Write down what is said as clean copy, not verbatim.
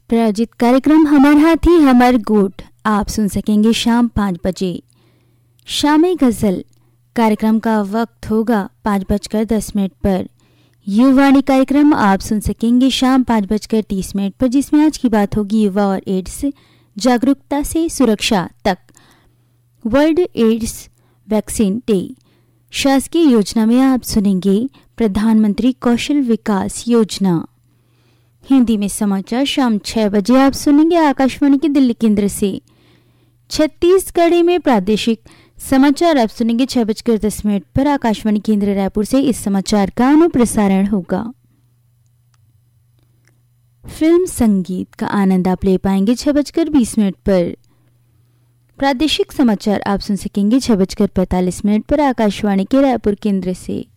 प्रायोजित कार्यक्रम हमार हाथी हमार गोट आप सुन सकेंगे शाम 5 बजे। शामी गजल कार्यक्रम का वक्त होगा 5:10 पर। युवाणी कार्यक्रम आप सुन सकेंगे शाम 5:30 पर, जिसमें आज की बात होगी युवा और एड्स जागरूकता से सुरक्षा तक। वर्ल्ड एड्स वैक्सीन डे शासकीय योजना में आप सुनेंगे प्रधानमंत्री कौशल विकास योजना। हिंदी में समाचार शाम 6 बजे आप सुनेंगे आकाशवाणी के दिल्ली केंद्र से। छत्तीसगढ़ी में प्रादेशिक समाचार आप सुनेंगे 6:10 पर आकाशवाणी केंद्र रायपुर से। इस समाचार का अनुप्रसारण होगा। फिल्म संगीत का आनंद आप ले पाएंगे 6:20 पर। प्रादेशिक समाचार आप सुन सकेंगे 6:45 पर आकाशवाणी के रायपुर केंद्र से।